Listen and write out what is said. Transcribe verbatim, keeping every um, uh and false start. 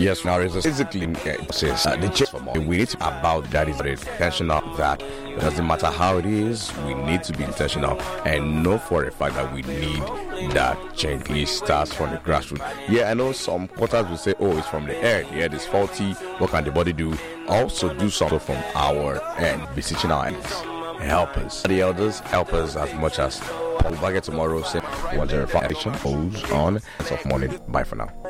Yes, now it's physically uh, says uh, the change for more. We need to be about that is intentional that it doesn't matter how it is, we need to be intentional and know for a fact that we need that change. It starts from the grassroots. Yeah, I know some quarters will say, oh, it's from the head. The head is faulty. What can the body do? Also do something from our end, beseeching our ends. Help us. The elders help us as much as we'll back it tomorrow. Same one zero five goes on. It's off morning. Bye for now.